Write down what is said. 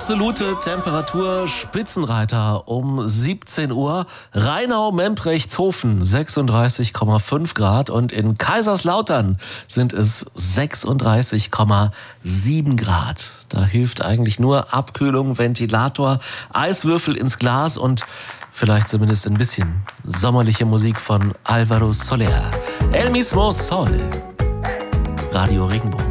Absolute Temperatur, Spitzenreiter um 17 Uhr. Rheinau-Memprechtshofen 36,5 Grad und in Kaiserslautern sind es 36,7 Grad. Da hilft eigentlich nur Abkühlung, Ventilator, Eiswürfel ins Glas und vielleicht zumindest ein bisschen sommerliche Musik von Alvaro Soler. El mismo Sol. Radio Regenbogen.